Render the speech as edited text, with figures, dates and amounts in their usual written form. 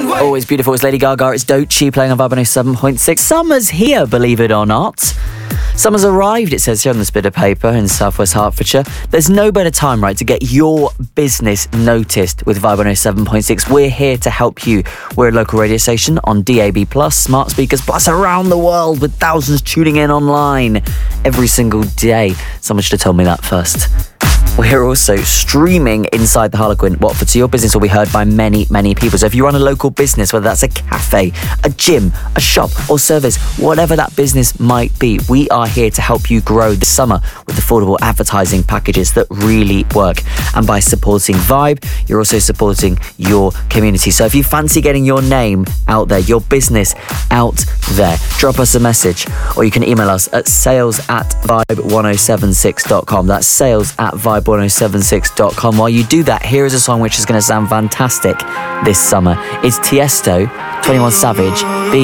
Always beautiful. It's Lady Gaga. It's Doechii playing on Vibe 107.6. Summer's here, believe it or not. Summer's arrived, it says here on this bit of paper in Southwest Hertfordshire. There's no better time, right, to get your business noticed with Vibe 107.6. We're here to help you. We're a local radio station on DAB+, smart speakers, plus around the world with thousands tuning in online every single day. Someone should have told me that first. We're also streaming inside the Harlequin Watford, so your business will be heard by many, many people. So if you run a local business, whether that's a cafe, a gym, a shop or service, whatever that business might be, we are here to help you grow this summer with affordable advertising packages that really work. And by supporting Vibe, you're also supporting your community. So if you fancy getting your name out there, your business out there, drop us a message or you can email us at sales@vibe1076.com. That's sales@vibe1076.com. While you do that, here is a song which is going to sound fantastic this summer. It's Tiesto, 21 Savage,